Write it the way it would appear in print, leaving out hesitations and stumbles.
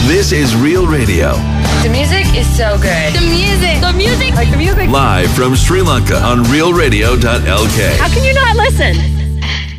This is Real Radio. The music is so good. The music. The music. Like the music. Live from Sri Lanka on realradio.lk. How can you not listen?